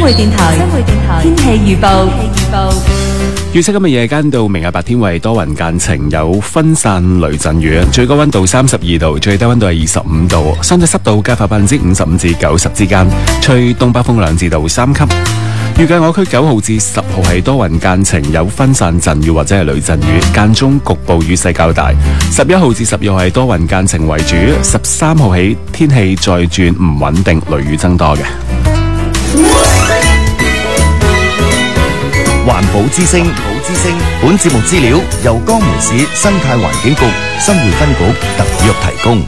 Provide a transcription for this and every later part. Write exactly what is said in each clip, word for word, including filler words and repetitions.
匯電台，新匯電台天氣預報。天氣預報。 預測今日夜間到明日白天為多雲間晴，有分散雷陣雨，最高溫度三十二度，最低溫度係二十五度，相對濕度介乎百分之五十五至九十之間，吹東北風兩至到三級。預計我區九號至十號係多雲間晴，有分散陣雨或者係雷陣雨，間中局部雨勢較大。十一號至十二號係多雲間晴為主，十三號起天氣再轉唔穩定，雷雨增多嘅。 環保之聲，環保之聲。本節目資料由江門市生態環境局新會分局特約提供。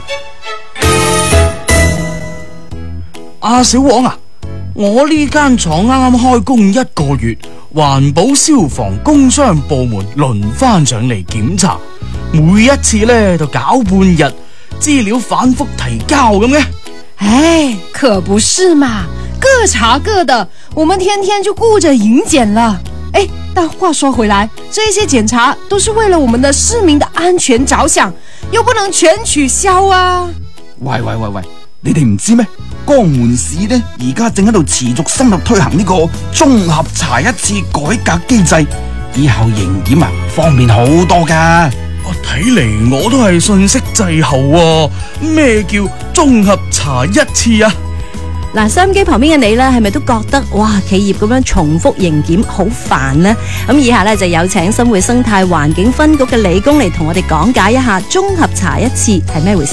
阿小王啊，我呢間廠啱啱開工一個月，環保消防工商部門輪番上嚟檢查，每一次呢就搞半日，資料反覆提交咁嘅。 哎，可不是嘛，各查各的，我們天天就顧着迎檢了。哎，但話說回來，這些檢查都是為了我們的市民的安全着想，又不能全取消啊！ 喂喂喂喂，你哋唔知咩？江門市呢而家正喺度持續深入推行呢個綜合查一次改革機制，以後迎檢啊方便好多噶。 我睇嚟我都係信息滯後喎，咩叫綜合查一次啊？ 嗱，收音機旁邊嘅你呢，係咪都覺得哇，企業咁樣重複迎檢好煩呢？咁以下呢，就有請新會生態環境分局嘅理工嚟同我哋講解一下綜合查一次係咩回事。